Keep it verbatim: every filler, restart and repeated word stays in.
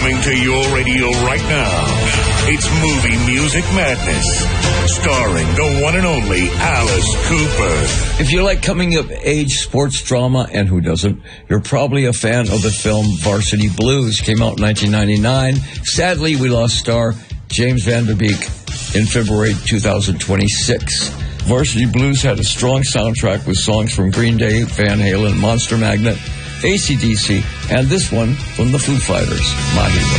Coming to your radio right now, it's Movie Music Madness, starring the one and only Alice Cooper. If you like coming-of-age sports drama, and who doesn't, you're probably a fan of the film Varsity Blues. Came out in nineteen ninety-nine. Sadly, we lost star James Van Der Beek in February twenty twenty-six. Varsity Blues had a strong soundtrack with songs from Green Day, Van Halen, Monster Magnet, A C D C, and this one from the Foo Fighters, My Hero.